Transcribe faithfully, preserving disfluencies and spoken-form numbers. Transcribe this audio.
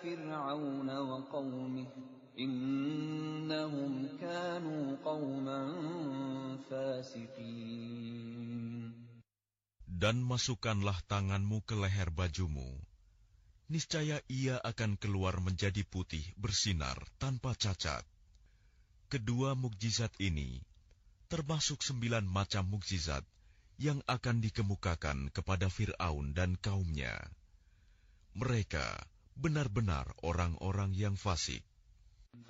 فِرْعَوْنَ وَقَوْمِهِ إِنَّهُمْ كَانُوا قَوْمًا فَاسِقِينَ. Dan masukkanlah tanganmu ke leher bajumu. Niscaya ia akan keluar menjadi putih bersinar tanpa cacat. Kedua mukjizat ini termasuk sembilan macam mukjizat yang akan dikemukakan kepada Fir'aun dan kaumnya. Mereka benar-benar orang-orang yang fasik.